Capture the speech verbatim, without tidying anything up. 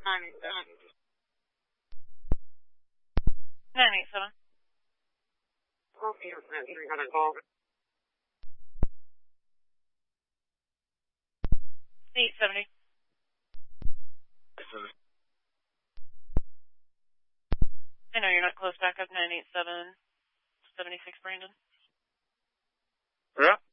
nine eight seven. nine eight seven. Okay, three hundred call. eight seventy. I know you're not close back up. nine eight seven. seventy-six Brandon. Yeah.